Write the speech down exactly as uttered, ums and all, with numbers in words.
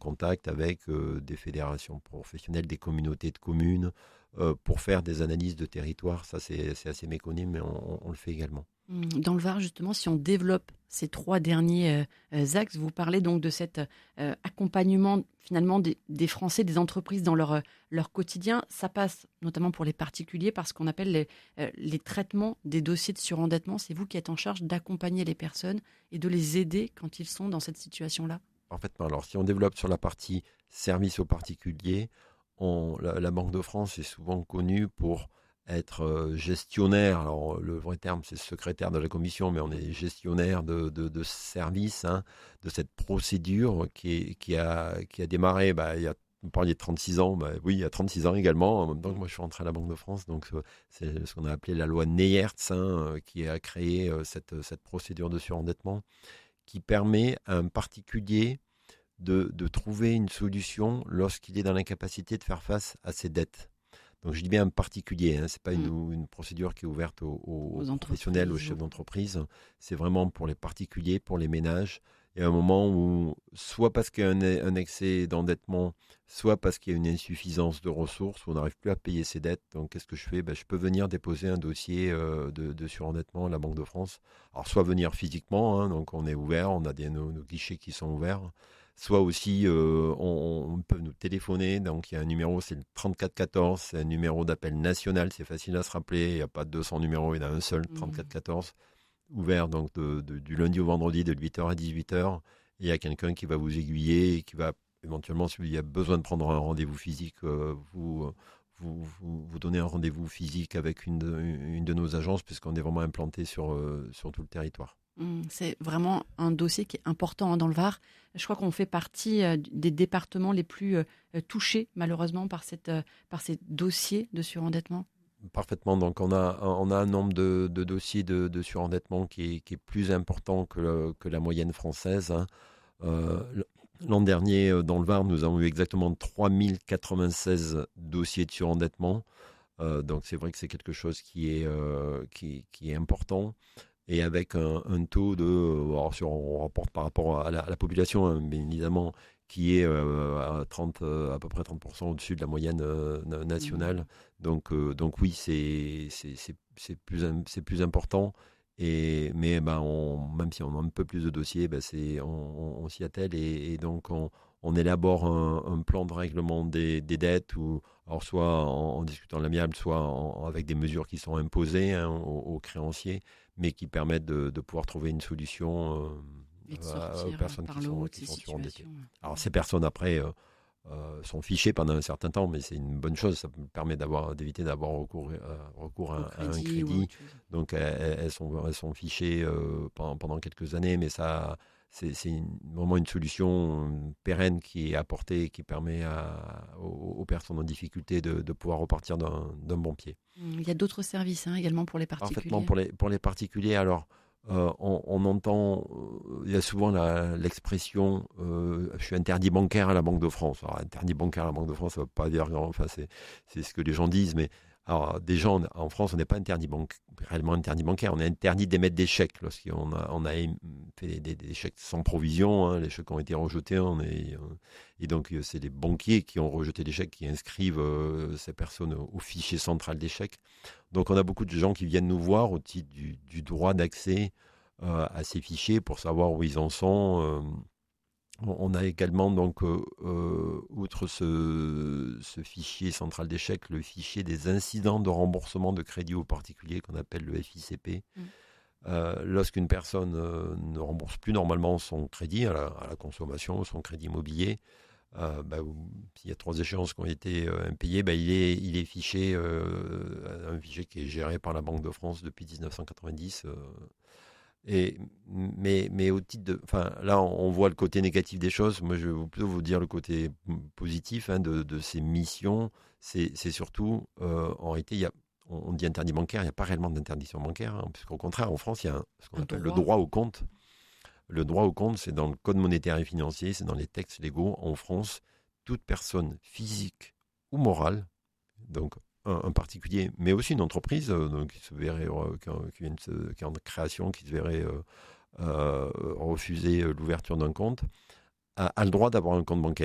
contact avec euh, des fédérations professionnelles, des communautés de communes, euh, pour faire des analyses de territoire. Ça, c'est, c'est assez méconnu, mais on, on le fait également. Dans le Var, justement, si on développe ces trois derniers euh, axes, vous parlez donc de cet euh, accompagnement finalement des, des Français, des entreprises dans leur, leur quotidien. Ça passe notamment pour les particuliers par ce qu'on appelle les, euh, les traitements des dossiers de surendettement. C'est vous qui êtes en charge d'accompagner les personnes et de les aider quand ils sont dans cette situation-là. Parfaitement. Alors, si on développe sur la partie service aux particuliers, on, la, la Banque de France est souvent connue pour être gestionnaire. Alors, le vrai terme, c'est secrétaire de la commission, mais on est gestionnaire de, de, de service, hein, de cette procédure qui, est, qui, a, qui a démarré, bah, il y a, vous parliez de trente-six ans, bah, oui, il y a trente-six ans également, en même temps que moi je suis rentré à la Banque de France, donc c'est ce qu'on a appelé la loi Neyertz, hein, qui a créé cette, cette procédure de surendettement, qui permet à un particulier de, de trouver une solution lorsqu'il est dans l'incapacité de faire face à ses dettes. Donc je dis bien un particulier, hein, ce n'est pas une, mmh. une procédure qui est ouverte aux, aux, aux professionnels, aux chefs d'entreprise. C'est vraiment pour les particuliers, pour les ménages. Il y a un moment où, soit parce qu'il y a un, un excès d'endettement, soit parce qu'il y a une insuffisance de ressources, où on n'arrive plus à payer ses dettes. Donc qu'est-ce que je fais ? Ben, je peux venir déposer un dossier euh, de, de surendettement à la Banque de France. Alors soit venir physiquement, hein, donc on est ouvert, on a des, nos, nos guichets qui sont ouverts. Soit aussi, euh, on, on peut nous téléphoner. Donc, il y a un numéro, c'est le trente-quatre quatorze. C'est un numéro d'appel national. C'est facile à se rappeler. Il n'y a pas de deux cents numéros, il y en a un seul, trente-quatre quatorze. Ouvert donc de, de, du lundi au vendredi de huit heures à dix-huit heures. Et il y a quelqu'un qui va vous aiguiller et qui va éventuellement, s'il y a besoin de prendre un rendez-vous physique, euh, vous, vous, vous, vous donner un rendez-vous physique avec une de, une de nos agences, puisqu'on est vraiment implanté sur, euh, sur tout le territoire. C'est vraiment un dossier qui est important dans le Var. Je crois qu'on fait partie des départements les plus touchés, malheureusement, par, cette, par ces dossiers de surendettement. Parfaitement. Donc, on a, on a un nombre de, de dossiers de, de surendettement qui est, qui est plus important que, le, que la moyenne française. Hein. Euh, l'an dernier, dans le Var, nous avons eu exactement trois mille quatre-vingt-seize dossiers de surendettement. Euh, donc, c'est vrai que c'est quelque chose qui est, euh, qui, qui est important. Et avec un, un taux de, alors sur, on rapporte par rapport à la, à la population, hein, bien évidemment, qui est euh, à, trente, à peu près trente pour cent au-dessus de la moyenne euh, nationale. Mmh. Donc, euh, donc oui, c'est, c'est, c'est, c'est, plus, c'est plus important. Et, mais ben, on, même si on a un peu plus de dossiers, ben c'est, on, on, on s'y attelle et, et donc on, on élabore un, un plan de règlement des, des dettes, ou, alors soit en, en discutant de l'amiable, soit en, avec des mesures qui sont imposées, hein, aux, aux créanciers, mais qui permettent de, de pouvoir trouver une solution euh, aux personnes qui sont, qui sont surendettées. Alors ces personnes après euh, euh, sont fichées pendant un certain temps, mais c'est une bonne chose, ça permet d'avoir, d'éviter d'avoir recours, euh, recours à, crédit, à un crédit. Donc elles, elles, sont, elles sont fichées euh, pendant, pendant quelques années, mais ça... C'est, c'est une, vraiment une solution pérenne qui est apportée et qui permet à, aux, aux personnes en difficulté de, de pouvoir repartir d'un, d'un bon pied. Il y a d'autres services hein, également pour les particuliers. Parfaitement, pour les, pour les particuliers. Alors, euh, on, on entend, euh, il y a souvent la, l'expression euh, « je suis interdit bancaire à la Banque de France ». Alors, interdit bancaire à la Banque de France, ça ne veut pas dire grand, enfin, c'est, c'est ce que les gens disent, mais alors, déjà, on, en France, on n'est pas interdit banque, réellement interdit bancaire. On est interdit d'émettre des chèques. Lorsqu'on a, on a fait des, des, des chèques sans provision, hein, les chèques ont été rejetés. On est, et donc, c'est les banquiers qui ont rejeté des chèques qui inscrivent euh, ces personnes au, au fichier central des chèques. Donc, on a beaucoup de gens qui viennent nous voir au titre du, du droit d'accès euh, à ces fichiers pour savoir où ils en sont. Euh, On a également, donc, euh, euh, outre ce, ce fichier central des chèques, le fichier des incidents de remboursement de crédit aux particuliers qu'on appelle le F I C P. Mmh. Euh, lorsqu'une personne euh, ne rembourse plus normalement son crédit à la, à la consommation, son crédit immobilier, euh, bah, s'il y a trois échéances qui ont été euh, impayées, bah, il, est, il est fiché, euh, un fichier qui est géré par la Banque de France depuis dix-neuf cent quatre-vingt-dix. Euh, Et, mais, mais au titre de, enfin, là, on voit le côté négatif des choses. Moi, je vais plutôt vous dire le côté positif hein, de, de ces missions. C'est, c'est surtout, euh, en réalité, il y a, on, on dit interdit bancaire, il n'y a pas réellement d'interdiction bancaire, hein, puisqu'au contraire, en France, il y a un, ce qu'on un appelle droit. le droit au compte. Le droit au compte, c'est dans le Code monétaire et financier, c'est dans les textes légaux. En France, toute personne physique ou morale, donc Un, un particulier, mais aussi une entreprise euh, donc, qui, se verrait, euh, qui, qui, vient de se, qui est en création, qui se verrait euh, euh, refuser l'ouverture d'un compte, a, a le droit d'avoir un compte bancaire.